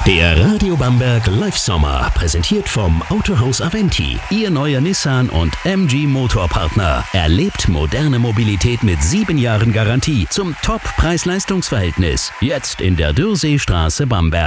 Der Radio Bamberg Live Sommer, präsentiert vom Autohaus Aventi, Ihr neuer Nissan und MG Motorpartner. Erlebt moderne Mobilität mit 7 Jahren Garantie zum Top-Preis-Leistungs-Verhältnis. Jetzt in der Dürrseestraße Bamberg.